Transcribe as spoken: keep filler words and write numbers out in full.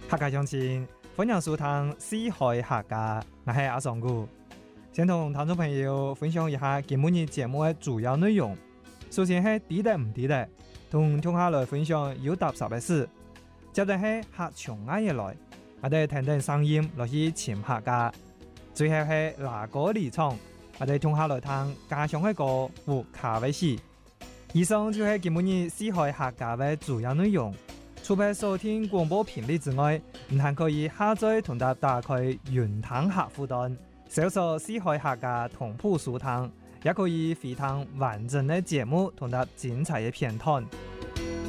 客家鄉親，歡迎收聽《四海客家》，我係阿桑姑。先同聽眾朋友分享一下今日節目嘅主要內容。首先係地地唔地地，同聽下來分享有踏實嘅事。接着係客從嗌嘢來，我哋聽聽聲音落去潛客家。最後係拿歌離場，我哋聽下來聽家鄉嘅歌和卡位戲。以上就係今日四海客家嘅主要內容。除咗收聽廣播頻率之外，你還可以下載同搭打開雲聽客戶端，搜索四海客家同步收聽，也可以回聽完整嘅節目同搭精彩嘅片段。